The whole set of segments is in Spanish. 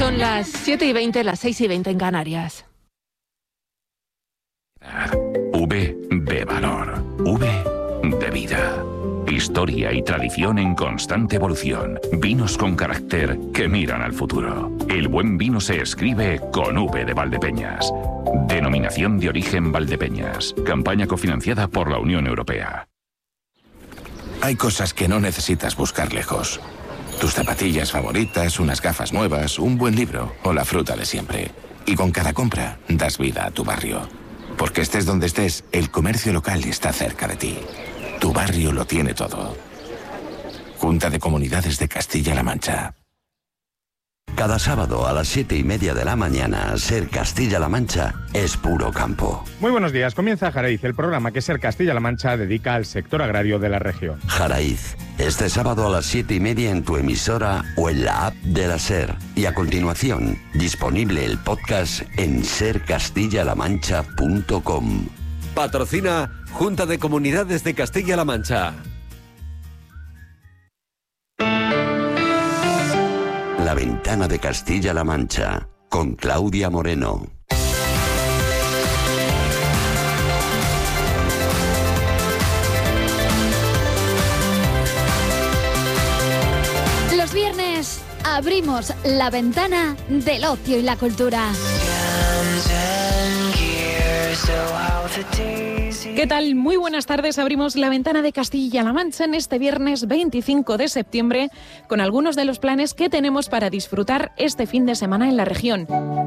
Son las 7:20, las 6:20 en Canarias. V de valor. V de vida. Historia y tradición en constante evolución. Vinos con carácter que miran al futuro. El buen vino se escribe con V de Valdepeñas. Denominación de origen Valdepeñas. Campaña cofinanciada por la Unión Europea. Hay cosas que no necesitas buscar lejos. Tus zapatillas favoritas, unas gafas nuevas, un buen libro o la fruta de siempre. Y con cada compra das vida a tu barrio. Porque estés donde estés, el comercio local está cerca de ti. Tu barrio lo tiene todo. Junta de Comunidades de Castilla-La Mancha. Cada sábado a las 7:30 de la mañana, Ser Castilla-La Mancha es puro campo. Muy buenos días, comienza Jaraiz, el programa que Ser Castilla-La Mancha dedica al sector agrario de la región. Jaraiz, este sábado a las 7:30 en tu emisora o en la app de la Ser. Y a continuación, disponible el podcast en sercastillalamancha.com. Patrocina Junta de Comunidades de Castilla-La Mancha. La Ventana de Castilla-La Mancha, con Claudia Moreno. Los viernes abrimos la ventana del ocio y la cultura. ¿Qué tal? Muy buenas tardes. Abrimos la ventana de Castilla-La Mancha en este viernes 25 de septiembre con algunos de los planes que tenemos para disfrutar este fin de semana en la región.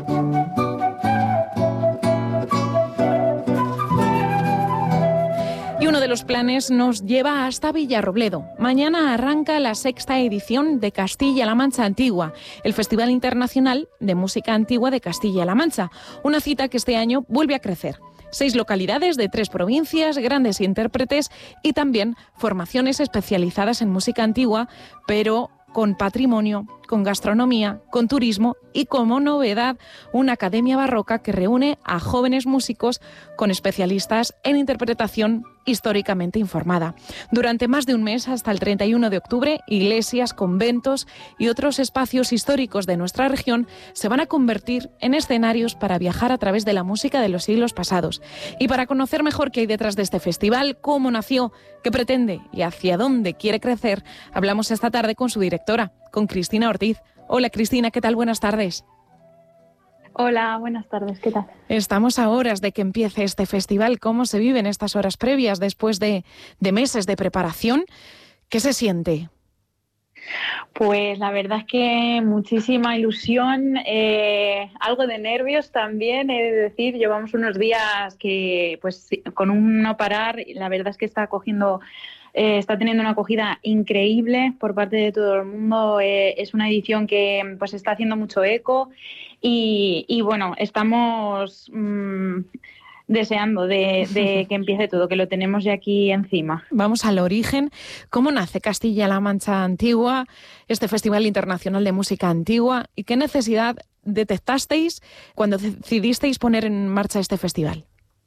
Y uno de los planes nos lleva hasta Villarrobledo. Mañana arranca la 6ª edición de Castilla-La Mancha Antigua, el Festival Internacional de Música Antigua de Castilla-La Mancha, una cita que este año vuelve a crecer. 6 localidades de 3 provincias, grandes intérpretes y también formaciones especializadas en música antigua, pero con patrimonio, con gastronomía, con turismo y como novedad una academia barroca que reúne a jóvenes músicos con especialistas en interpretación históricamente informada. Durante más de un mes, hasta el 31 de octubre, iglesias, conventos y otros espacios históricos de nuestra región se van a convertir en escenarios para viajar a través de la música de los siglos pasados. Y para conocer mejor qué hay detrás de este festival, cómo nació, qué pretende y hacia dónde quiere crecer, hablamos esta tarde con su directora, con Cristina Ortiz. Hola Cristina, ¿qué tal? Buenas tardes. Hola, buenas tardes, ¿qué tal? Estamos a horas de que empiece este festival. ¿Cómo se viven estas horas previas después de meses de preparación? ¿Qué se siente? Pues la verdad es que muchísima ilusión, algo de nervios también, he de decir. Llevamos unos días que, pues, con un no parar, la verdad es que está teniendo una acogida increíble por parte de todo el mundo. Es una edición que pues está haciendo mucho eco y bueno, estamos deseando de que empiece todo, que lo tenemos ya aquí encima. Vamos al origen. ¿Cómo nace Castilla-La Mancha Antigua, este Festival Internacional de Música Antigua? ¿Y qué necesidad detectasteis cuando decidisteis poner en marcha este festival?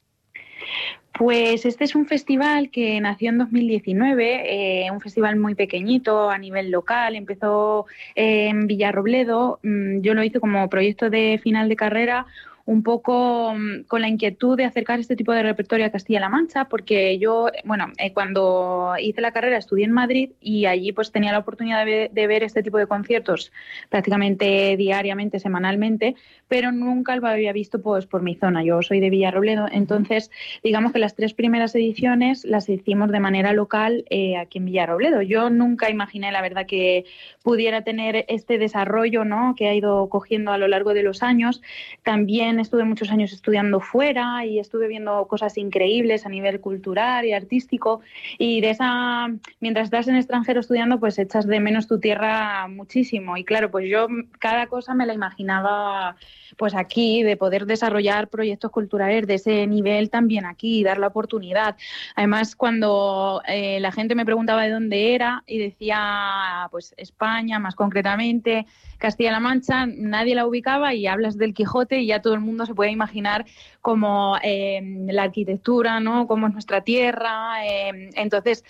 Pues este es un festival que nació en 2019, un festival muy pequeñito a nivel local, empezó en Villarrobledo. Yo lo hice como proyecto de final de carrera, un poco con la inquietud de acercar este tipo de repertorio a Castilla-La Mancha, porque yo, cuando hice la carrera estudié en Madrid y allí pues tenía la oportunidad de ver este tipo de conciertos prácticamente diariamente, semanalmente, pero nunca lo había visto pues por mi zona. Yo soy de Villarrobledo, entonces digamos que las 3 primeras ediciones las hicimos de manera local aquí en Villarrobledo. Yo nunca imaginé, la verdad, que pudiera tener este desarrollo, ¿no?, que ha ido cogiendo a lo largo de los años. También estuve muchos años estudiando fuera y estuve viendo cosas increíbles a nivel cultural y artístico, y mientras estás en extranjero estudiando, pues echas de menos tu tierra muchísimo. Y claro, pues yo cada cosa me la imaginaba pues aquí, de poder desarrollar proyectos culturales de ese nivel también aquí, dar la oportunidad. Además, cuando la gente me preguntaba de dónde era y decía pues España, más concretamente Castilla-La Mancha, nadie la ubicaba, y hablas del Quijote y ya todo el mundo se puede imaginar como la arquitectura, ¿no?, cómo es nuestra tierra. Entonces,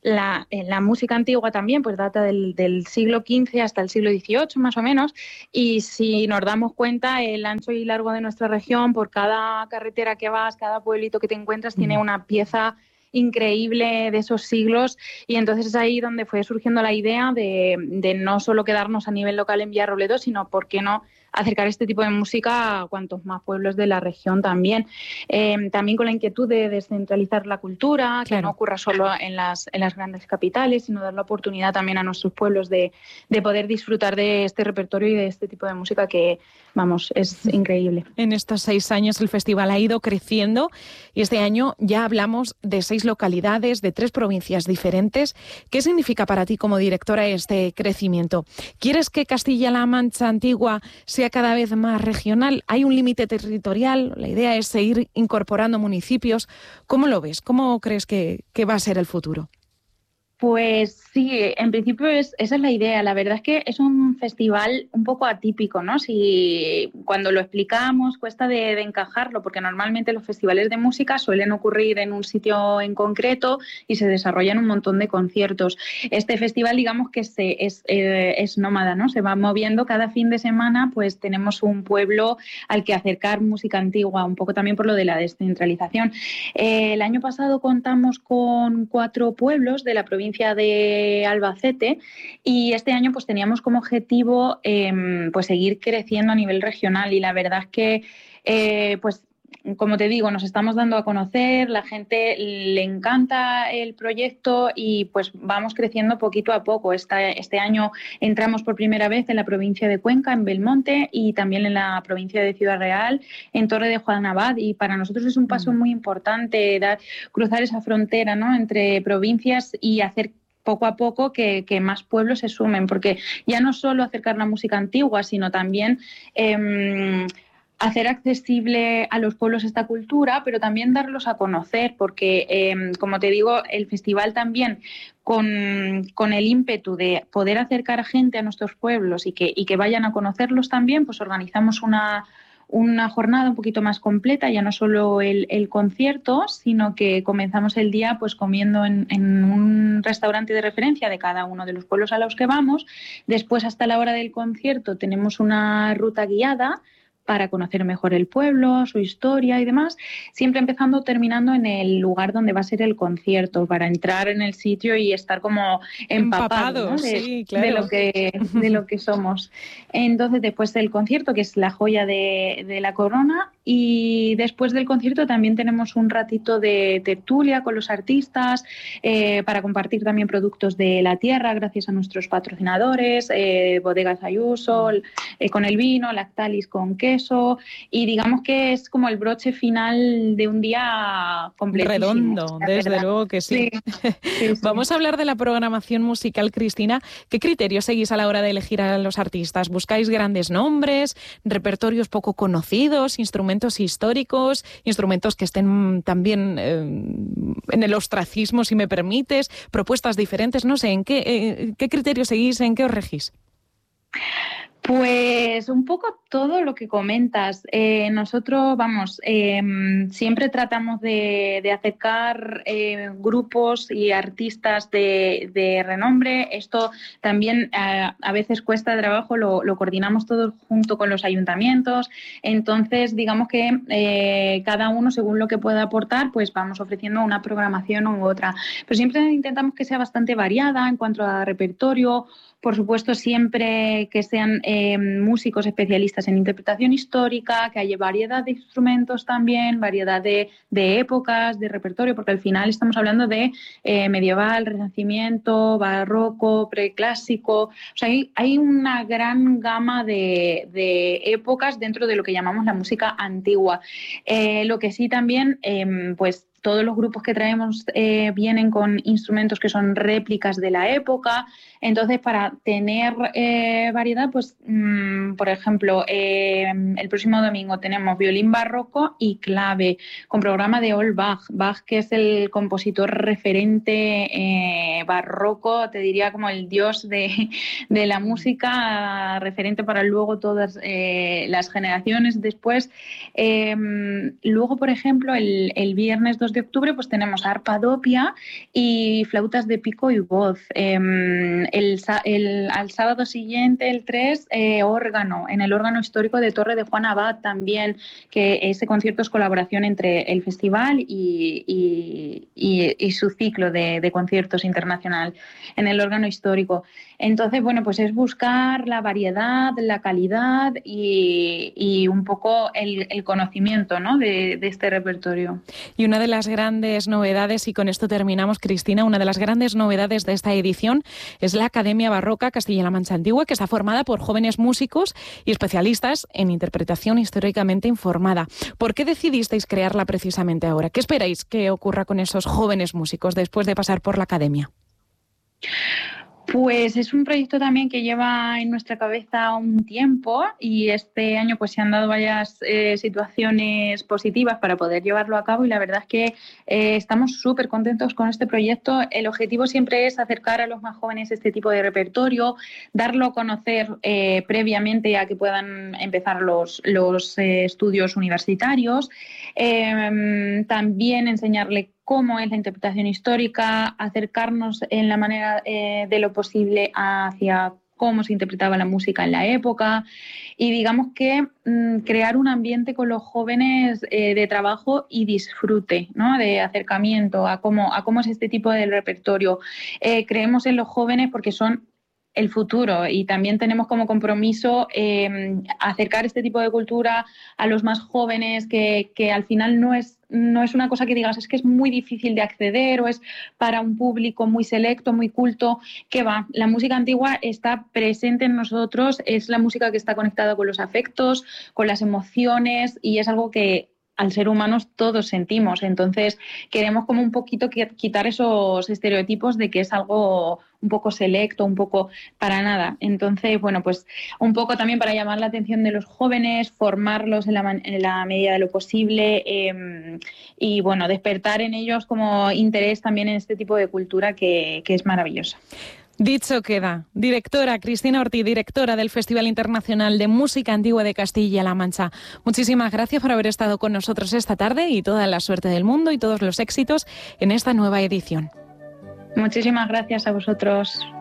la música antigua también pues data del siglo XV hasta el siglo XVIII más o menos, y si nos damos cuenta el ancho y largo de nuestra región, por cada carretera que vas, cada pueblito que te encuentras tiene una pieza increíble de esos siglos, y entonces es ahí donde fue surgiendo la idea de no solo quedarnos a nivel local en Villarrobledo, sino por qué no acercar este tipo de música a cuantos más pueblos de la región también. También con la inquietud de descentralizar la cultura, que no ocurra solo en las grandes capitales, sino dar la oportunidad también a nuestros pueblos de poder disfrutar de este repertorio y de este tipo de música que, vamos, es increíble. En estos 6 años el festival ha ido creciendo y este año ya hablamos de 6 localidades, de 3 provincias diferentes. ¿Qué significa para ti como directora este crecimiento? ¿Quieres que Castilla-La Mancha Antigua sea cada vez más regional? ¿Hay un límite territorial? La idea es seguir incorporando municipios. ¿Cómo lo ves? ¿Cómo crees que va a ser el futuro? Pues sí, en principio esa es la idea. La verdad es que es un festival un poco atípico, ¿no? Si cuando lo explicamos cuesta de encajarlo, porque normalmente los festivales de música suelen ocurrir en un sitio en concreto y se desarrollan un montón de conciertos. Este festival, digamos que es nómada, ¿no? Se va moviendo cada fin de semana, pues tenemos un pueblo al que acercar música antigua, un poco también por lo de la descentralización. El año pasado contamos con 4 pueblos de la provincia de Albacete, y este año pues teníamos como objetivo pues seguir creciendo a nivel regional, y la verdad es que pues como te digo, nos estamos dando a conocer, la gente le encanta el proyecto y pues vamos creciendo poquito a poco. Este año entramos por primera vez en la provincia de Cuenca, en Belmonte, y también en la provincia de Ciudad Real, en Torre de Juan Abad, y para nosotros es un paso muy importante cruzar esa frontera, ¿no?, entre provincias y hacer poco a poco que más pueblos se sumen, porque ya no solo acercar la música antigua, sino también hacer accesible a los pueblos esta cultura, pero también darlos a conocer, porque, como te digo, el festival también, con el ímpetu de poder acercar a gente a nuestros pueblos y que vayan a conocerlos también, pues organizamos una jornada un poquito más completa, ya no solo el concierto, sino que comenzamos el día pues comiendo en un restaurante de referencia de cada uno de los pueblos a los que vamos. Después, hasta la hora del concierto, tenemos una ruta guiada para conocer mejor el pueblo, su historia y demás, siempre empezando o terminando en el lugar donde va a ser el concierto, para entrar en el sitio y estar como empapado, ¿no?, sí, claro, de lo que somos. Entonces, después del concierto, que es la joya de la corona, y después del concierto también tenemos un ratito de tertulia con los artistas, para compartir también productos de la tierra gracias a nuestros patrocinadores, Bodegas Ayuso, con el vino, Lactalis con queso, y digamos que es como el broche final de un día completísimo. Redondo, desde luego que sí. Sí. Vamos a hablar de la programación musical, Cristina. ¿Qué criterios seguís a la hora de elegir a los artistas? ¿Buscáis grandes nombres, repertorios poco conocidos, instrumentos históricos, instrumentos que estén también en el ostracismo, si me permites, propuestas diferentes? No sé, ¿en qué criterios seguís, en qué os regís? Pues un poco todo lo que comentas. Nosotros, siempre tratamos de acercar grupos y artistas de renombre. Esto también a veces cuesta trabajo, lo coordinamos todos junto con los ayuntamientos. Entonces, digamos que cada uno, según lo que pueda aportar, pues vamos ofreciendo una programación u otra. Pero siempre intentamos que sea bastante variada en cuanto a repertorio. Por supuesto, siempre que sean músicos especialistas en interpretación histórica, que haya variedad de instrumentos también, variedad de épocas, de repertorio, porque al final estamos hablando de medieval, renacimiento, barroco, preclásico. O sea, hay una gran gama de épocas dentro de lo que llamamos la música antigua. Lo que sí también, pues todos los grupos que traemos vienen con instrumentos que son réplicas de la época. Entonces, para tener variedad, pues, por ejemplo, el próximo domingo tenemos violín barroco y clave, con programa de Old Bach. Bach, que es el compositor referente barroco, te diría como el dios de la música, referente para luego todas las generaciones después. Luego, por ejemplo, el viernes 2 2 de octubre pues tenemos arpa doppia y flautas de pico y voz. Al sábado siguiente, el 3, órgano, en el órgano histórico de Torre de Juan Abad también, que ese concierto es colaboración entre el festival y su ciclo de conciertos internacional en el órgano histórico. Entonces, bueno, pues es buscar la variedad, la calidad y un poco el conocimiento, ¿no?, de este repertorio. Y una de las grandes novedades, y con esto terminamos, Cristina, una de las grandes novedades de esta edición es la Academia Barroca Castilla-La Mancha Antigua, que está formada por jóvenes músicos y especialistas en interpretación históricamente informada. ¿Por qué decidisteis crearla precisamente ahora? ¿Qué esperáis que ocurra con esos jóvenes músicos después de pasar por la academia? Pues es un proyecto también que lleva en nuestra cabeza un tiempo y este año pues se han dado varias situaciones positivas para poder llevarlo a cabo y la verdad es que estamos súper contentos con este proyecto. El objetivo siempre es acercar a los más jóvenes este tipo de repertorio, darlo a conocer previamente a que puedan empezar los estudios universitarios, también enseñarle cómo es la interpretación histórica, acercarnos en la manera de lo posible hacia cómo se interpretaba la música en la época y digamos que crear un ambiente con los jóvenes de trabajo y disfrute, ¿no?, de acercamiento a cómo es este tipo de repertorio. Creemos en los jóvenes porque son el futuro y también tenemos como compromiso acercar este tipo de cultura a los más jóvenes que al final no es una cosa que digas es que es muy difícil de acceder o es para un público muy selecto, muy culto, que va. La música antigua está presente en nosotros, es la música que está conectada con los afectos, con las emociones y es algo que al ser humanos todos sentimos. Entonces queremos como un poquito quitar esos estereotipos de que es algo un poco selecto, un poco para nada. Entonces, bueno, pues un poco también para llamar la atención de los jóvenes, formarlos en la medida de lo posible y, bueno, despertar en ellos como interés también en este tipo de cultura que es maravillosa. Dicho queda. Directora Cristina Ortiz, directora del Festival Internacional de Música Antigua de Castilla-La Mancha. Muchísimas gracias por haber estado con nosotros esta tarde y toda la suerte del mundo y todos los éxitos en esta nueva edición. Muchísimas gracias a vosotros.